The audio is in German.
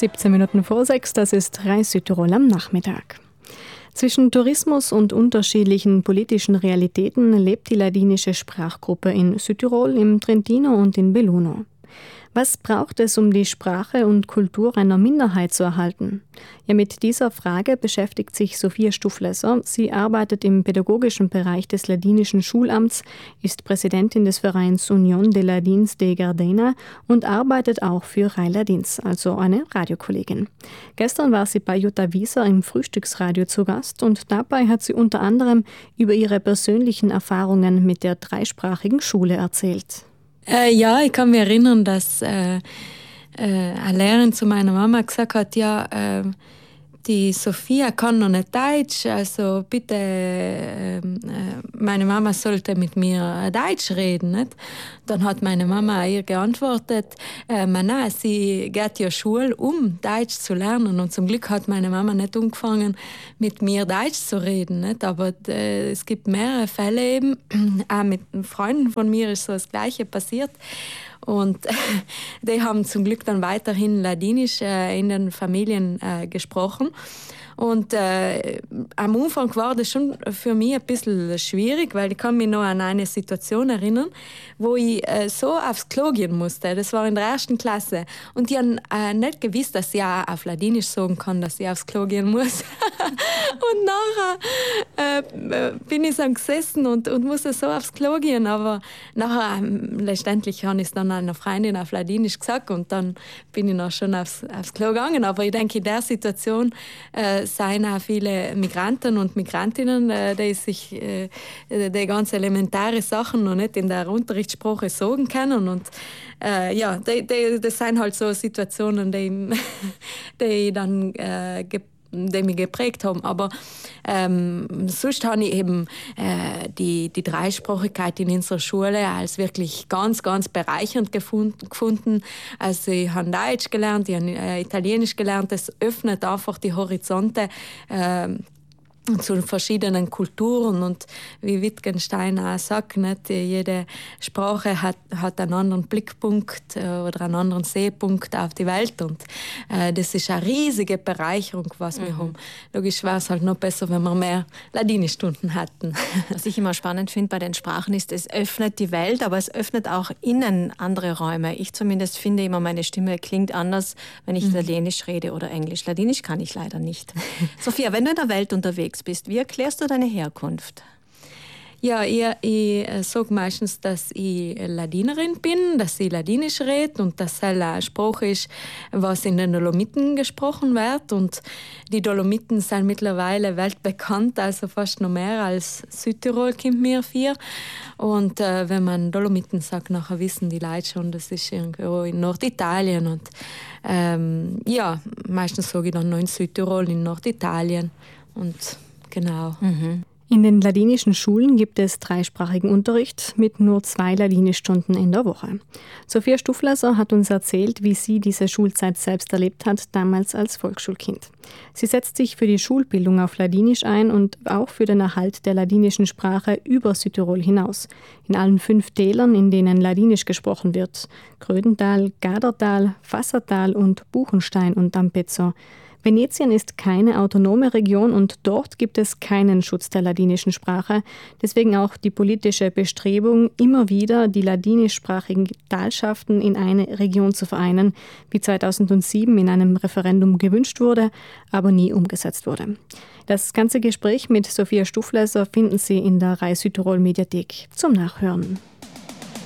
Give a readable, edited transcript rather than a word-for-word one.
17 Minuten vor 6, das ist Reis Südtirol am Nachmittag. Zwischen Tourismus und unterschiedlichen politischen Realitäten lebt die ladinische Sprachgruppe in Südtirol, im Trentino und in Belluno. Was braucht es, um die Sprache und Kultur einer Minderheit zu erhalten? Ja, mit dieser Frage beschäftigt sich Sophia Stufleser. Sie arbeitet im pädagogischen Bereich des ladinischen Schulamts, ist Präsidentin des Vereins Unión de Ladins de Gardena und arbeitet auch für Rai Ladins, also eine Radiokollegin. Gestern war sie bei Jutta Wieser im Frühstücksradio zu Gast und dabei hat sie unter anderem über ihre persönlichen Erfahrungen mit der dreisprachigen Schule erzählt. Ja, ich kann mich erinnern, dass eine Lehrerin zu meiner Mama gesagt hat, die Sophia kann noch nicht Deutsch, also bitte, meine Mama sollte mit mir Deutsch reden. Nicht? Dann hat meine Mama ihr geantwortet, nein, sie geht ja Schule, um Deutsch zu lernen. Und zum Glück hat meine Mama nicht angefangen, mit mir Deutsch zu reden. Nicht? Aber es gibt mehrere Fälle eben, auch mit Freunden von mir ist so das Gleiche passiert. Und die haben zum Glück dann weiterhin Ladinisch in den Familien gesprochen. Und am Anfang war das schon für mich ein bisschen schwierig, weil ich kann mich noch an eine Situation erinnern, wo ich so aufs Klo gehen musste. Das war in der 1. Klasse. Und die haben nicht gewusst, dass ich auch auf Ladinisch sagen kann, dass ich aufs Klo gehen muss. Und nachher bin ich dann gesessen und musste so aufs Klo gehen. Aber nachher, letztendlich habe ich es dann einer Freundin auf Ladinisch gesagt und dann bin ich noch schon aufs Klo gegangen. Aber ich denke, in der Situation seien auch viele Migranten und Migrantinnen, die sich die ganz elementare Sachen noch nicht in der Unterrichtssprache sagen können. Und das sind halt so Situationen, die dann die mich geprägt haben. Aber sonst habe ich eben die Dreisprachigkeit in unserer Schule als wirklich ganz, ganz bereichernd gefunden. Also ich habe Deutsch gelernt, ich habe Italienisch gelernt. Das öffnet einfach die Horizonte zu verschiedenen Kulturen und wie Wittgenstein auch sagt, nicht, jede Sprache hat einen anderen Blickpunkt oder einen anderen Sehpunkt auf die Welt und das ist eine riesige Bereicherung, was wir haben. Logisch wäre es halt noch besser, wenn wir mehr Ladinischstunden hätten. Was ich immer spannend finde bei den Sprachen ist, es öffnet die Welt, aber es öffnet auch innen andere Räume. Ich zumindest finde immer, meine Stimme klingt anders, wenn ich Italienisch rede oder Englisch. Ladinisch kann ich leider nicht. Sophia, wenn du in der Welt unterwegs bist, wie erklärst du deine Herkunft? Ja, ich sage meistens, dass ich Ladinerin bin, dass ich Ladinisch rede und dass es ein Spruch ist, was in den Dolomiten gesprochen wird. Und die Dolomiten sind mittlerweile weltbekannt, also fast noch mehr als Südtirol kommt mir vor. Und wenn man Dolomiten sagt, nachher wissen die Leute schon, das ist irgendwo in Norditalien. Und meistens sage ich dann noch in Südtirol, in Norditalien. Und genau. In den ladinischen Schulen gibt es dreisprachigen Unterricht mit nur 2 Ladinischstunden in der Woche. Sophia Stufleser hat uns erzählt, wie sie diese Schulzeit selbst erlebt hat, damals als Volksschulkind. Sie setzt sich für die Schulbildung auf Ladinisch ein und auch für den Erhalt der ladinischen Sprache über Südtirol hinaus. In allen 5 Tälern, in denen Ladinisch gesprochen wird: Grödental, Gadertal, Fassertal und Buchenstein und Ampezzo. Venetien ist keine autonome Region und dort gibt es keinen Schutz der ladinischen Sprache. Deswegen auch die politische Bestrebung, immer wieder die ladinischsprachigen Talschaften in eine Region zu vereinen, wie 2007 in einem Referendum gewünscht wurde, aber nie umgesetzt wurde. Das ganze Gespräch mit Sophia Stufleser finden Sie in der Rai Südtirol Mediathek zum Nachhören.